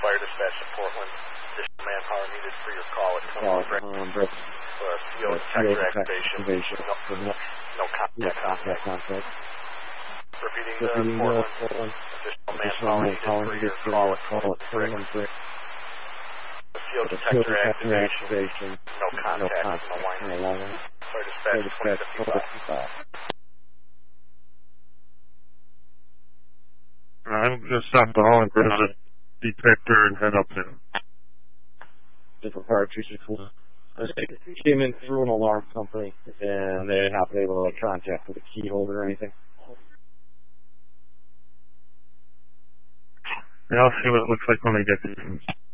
Fire dispatch in Portland. Additional manpower needed for your call at 21 Brick. CO detector activation. No contact. Repeating Portland. Additional manpower needed for your call at 21 Brick. CO detector activation. No contact. No line. Fire dispatch 2055. I'm going to stop the hauling for the detector and head up there. Different fire 264. Came in through an alarm company, and they haven't been able to contact with a key holder or anything. Yeah, I'll see what it looks like when they get there.